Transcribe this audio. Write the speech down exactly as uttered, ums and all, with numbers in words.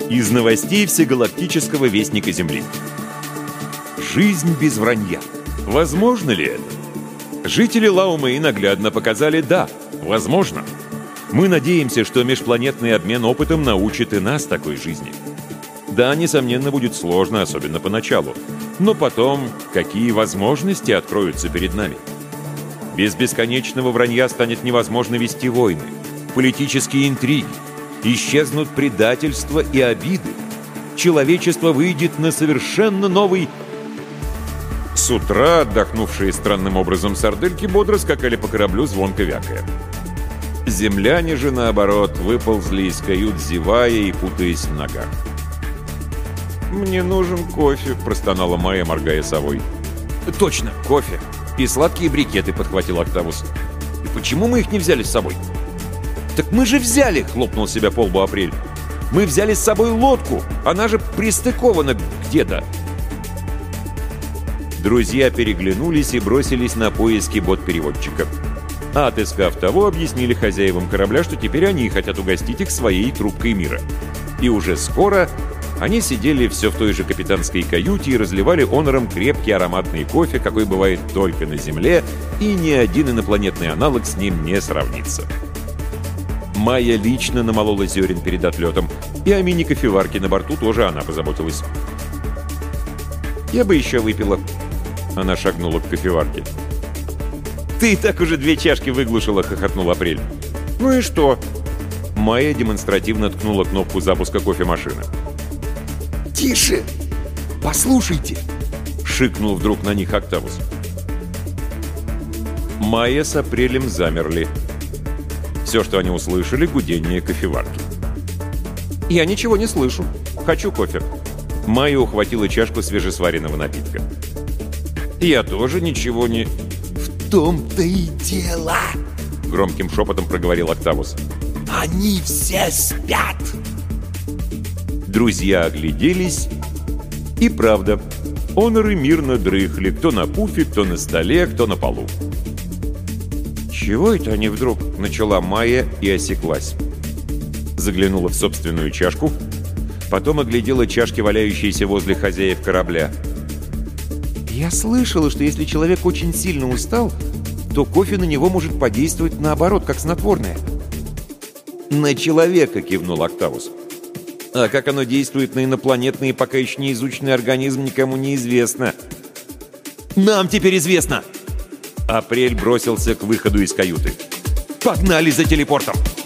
Из новостей Всегалактического Вестника Земли. Жизнь без вранья. Возможно ли это? Жители Лаумеи наглядно показали «да, возможно». Мы надеемся, что межпланетный обмен опытом научит и нас такой жизни. Да, несомненно, будет сложно, особенно поначалу. Но потом, какие возможности откроются перед нами? Без бесконечного вранья станет невозможно вести войны, политические интриги, исчезнут предательства и обиды. Человечество выйдет на совершенно новый... С утра отдохнувшие странным образом сардельки бодро скакали по кораблю, звонко вякая. Земляне же, наоборот, выползли из кают, зевая и путаясь в ногах. «Мне нужен кофе», — простонала Майя, моргая совой. «Точно, кофе. И сладкие брикеты», — подхватил Октавус. «И почему мы их не взяли с собой?» «Так мы же взяли!» — хлопнул себя по лбу Апрель. «Мы взяли с собой лодку! Она же пристыкована где-то!» Друзья переглянулись и бросились на поиски бот-переводчика. А отыскав того, объяснили хозяевам корабля, что теперь они хотят угостить их своей трубкой мира. И уже скоро они сидели все в той же капитанской каюте и разливали Онором крепкий ароматный кофе, какой бывает только на Земле, и ни один инопланетный аналог с ним не сравнится. Майя лично намолола зерен перед отлетом, и о мини-кофеварке на борту тоже она позаботилась. «Я бы еще выпила». Она шагнула к кофеварке. «Ты и так уже две чашки выглушила», — хохотнул Апрель. «Ну и что?» Майя демонстративно ткнула кнопку запуска кофемашины. «Тише! Послушайте!» — шикнул вдруг на них Октавус. Майя с Апрелем замерли. Все, что они услышали, — гудение кофеварки. «Я ничего не слышу. Хочу кофе». Майя ухватила чашку свежесваренного напитка. «Я тоже ничего не...» «В том-то и дело!» — громким шепотом проговорил Октавус. «Они все спят!» Друзья огляделись, и правда, Оноры мирно дрыхли, кто на пуфе, кто на столе, кто на полу. «Чего это они вдруг?» — начала Майя и осеклась. Заглянула в собственную чашку, потом оглядела чашки, валяющиеся возле хозяев корабля. «Я слышала, что если человек очень сильно устал, то кофе на него может подействовать наоборот, как снотворное». «На человека», — кивнул Октавус. «А как оно действует на инопланетный, пока еще не изученный организм, никому не известно». «Нам теперь известно!» Апрель бросился к выходу из каюты. «Погнали за телепортом!»